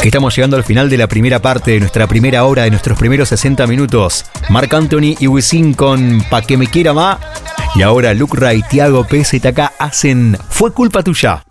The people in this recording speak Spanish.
que estamos llegando al final de la primera parte de nuestra primera hora, de nuestros primeros 60 minutos. Marc Anthony y Wisin con Pa' que me quiera más. Y ahora Lucra y Tiago PZK hacen Fue culpa tuya.